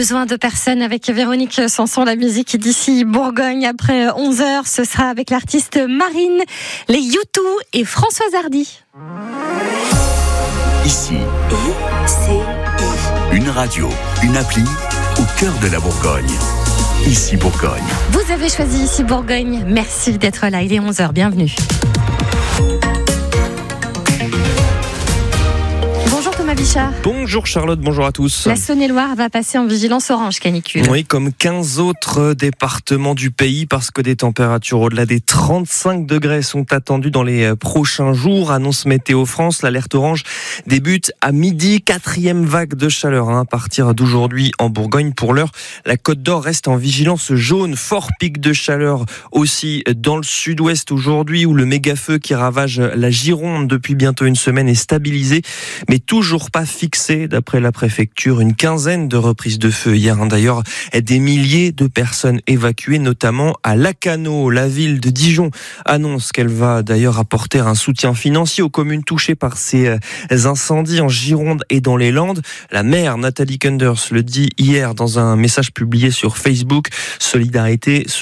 Besoin de personnes avec Véronique Sanson, la musique d'ici Bourgogne. Après 11h, ce sera avec l'artiste Marine, les U2 et Françoise Hardy. Ici, une radio, une appli au cœur de la Bourgogne. Ici Bourgogne. Vous avez choisi Ici Bourgogne. Merci d'être là. Il est 11h. Bienvenue. Bonjour Thomas Bichard. Bonjour Charlotte, bonjour à tous. La Saône-et-Loire va passer en vigilance orange canicule. Oui, comme 15 autres départements du pays, parce que des températures au-delà des 35 degrés sont attendues dans les prochains jours. Annonce Météo France, l'alerte orange débute à midi. 4e vague de chaleur à partir d'aujourd'hui en Bourgogne. Pour l'heure, la Côte d'Or reste en vigilance jaune. Fort pic de chaleur aussi dans le sud-ouest aujourd'hui, où le méga-feu qui ravage la Gironde depuis bientôt une semaine est stabilisé, mais toujours pas fixé d'après la préfecture. Une quinzaine de reprises de feu hier. D'ailleurs, des milliers de personnes évacuées, notamment à Lacanau. La ville de Dijon annonce qu'elle va d'ailleurs apporter un soutien financier aux communes touchées par ces incendies en Gironde et dans les Landes. La maire Nathalie Kunders le dit hier dans un message publié sur Facebook. Solidarité